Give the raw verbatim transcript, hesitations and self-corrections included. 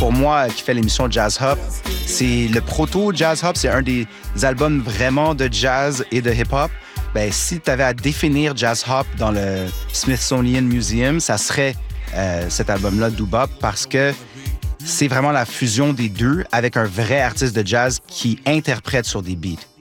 pour moi, qui fait l'émission Jazz Hop, c'est le proto Jazz Hop, c'est un des albums vraiment de jazz et de hip-hop. Ben, si tu avais à définir Jazz Hop dans le Smithsonian Museum, ça serait euh, cet album-là, Doo-Bop, parce que c'est vraiment la fusion des deux avec un vrai artiste de jazz qui interprète sur des beats.